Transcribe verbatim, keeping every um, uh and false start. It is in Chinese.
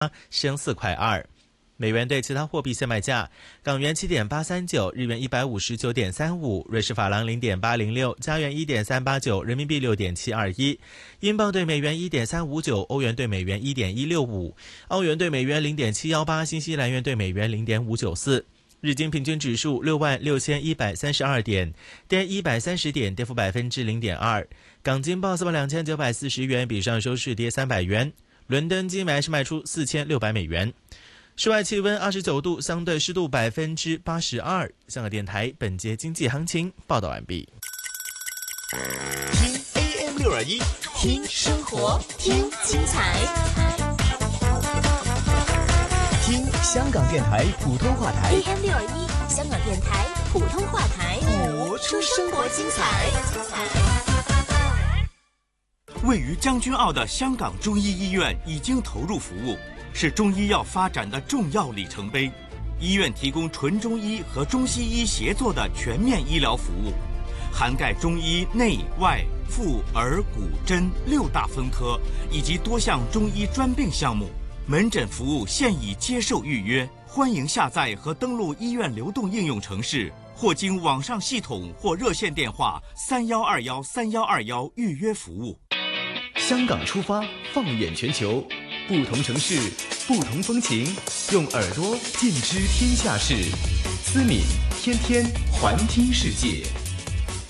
升四块二。美元对其他货币现卖价：港元七点八三九，日元一百五十九点三五，瑞士法郎零点八零六，加元一点三八九，人民币六点七二一，英镑对美元一点三五九，欧元对美元一点一六五，澳元对美元零点七一八，新西兰元对美元零点五九四。日经平均指数六万六千一百三十二点，跌一百三十点，跌幅百分之零点二。港金报四万两千九百四十元，比上收市跌三百元。伦敦金买是卖出四千六百美元。室外气温二十九度，相对湿度百分之八十二。香港电台本节经济行情报道完毕。 听 A M 六二一，听生活，听精彩，听香港电台普通话台 A M 六二一，香港电台普通话台， 播出生活精彩。位于将军澳的香港中医医院已经投入服务，是中医药发展的重要里程碑。医院提供纯中医和中西医协作的全面医疗服务，涵盖中医内外妇儿骨针六大分科以及多项中医专病项目。门诊服务现已接受预约，欢迎下载和登录医院流动应用程式，或经网上系统或热线电话三幺二幺三幺二幺预约服务。 香港出发，放眼全球，不同城市，不同风情，用耳朵尽知天下事。思敏天天环听世界。